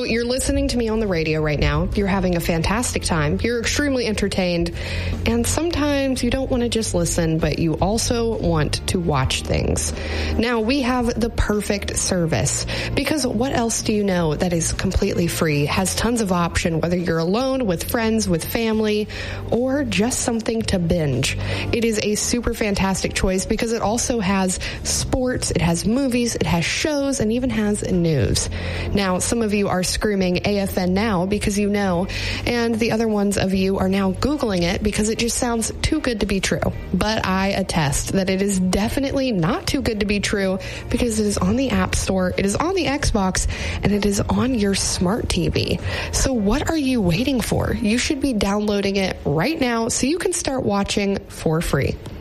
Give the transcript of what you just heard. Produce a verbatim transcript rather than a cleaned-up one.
So you're listening to me on the radio right now. You're having a fantastic time. You're extremely entertained. And sometimes you don't want to just listen, but you also want to watch things. Now, we have the perfect service, because what else do you know that is completely free, has tons of option, whether you're alone, with friends, with family, or just something to binge. It is a super fantastic choice because it also has sports, it has movies, it has shows, and even has news. Now, some of you are screaming A F N now because you know, and the other ones of you are now Googling it because it just sounds too good to be true. But I attest that it is definitely not too good to be true because it is on the App Store, it is on the Xbox, and it is on your smart T V. So what are you waiting for? You should be downloading it right now so you can start watching for free.